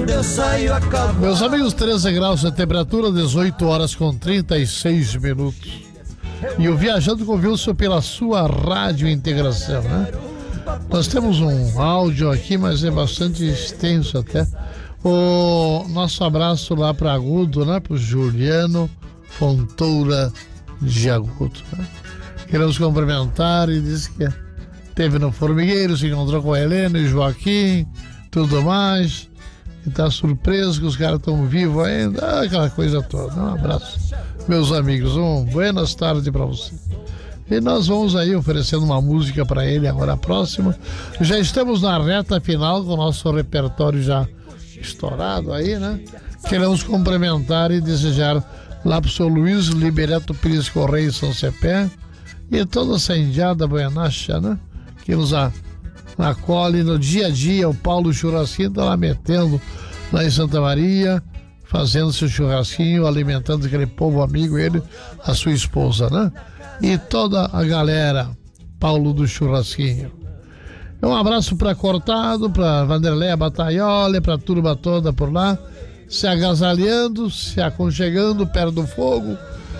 eu saio a cavalo. Meus amigos, 13 graus de temperatura, 18 horas com 36 minutos. E o Viajando com Wilson pela sua Rádio Integração, né? Nós temos um áudio aqui, mas é bastante extenso até. O nosso abraço lá para Agudo, né? Para o Juliano Fontoura de Agudo, né? Queremos cumprimentar e diz que esteve no Formigueiro, se encontrou com a Helena e Joaquim, tudo mais. E tá surpreso que os caras estão vivos ainda, aquela coisa toda. Um abraço, meus amigos, buenas tardes para você. E nós vamos aí oferecendo uma música para ele agora próxima. Já estamos na reta final com o nosso repertório já estourado aí, né? Queremos cumprimentar e desejar lá pro seu Luiz Liberato Pires Correia São Cepé e toda essa indiada buenacha, né? Que nos acolhe no dia a dia. O Paulo Churrasquinho tá lá metendo lá em Santa Maria, fazendo seu churrasquinho, alimentando aquele povo amigo, ele, a sua esposa, né? E toda a galera, Paulo do Churrasquinho. Um abraço para Cortado, para Vanderleia Bataioli, para a turma toda por lá, se agasalhando, se aconchegando perto do fogo.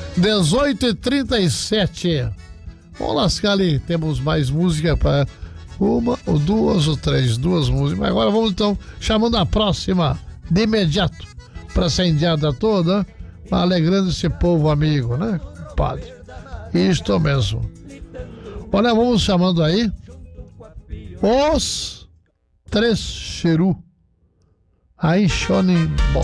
18h37. Vamos lascar ali, temos mais música para uma ou duas ou três, duas músicas. Mas agora vamos então chamando a próxima de imediato para essa indiada toda, alegrando esse povo amigo, né, padre? Isto mesmo. Olha, vamos chamando aí os Três Cheru. Aí, Shone Bom.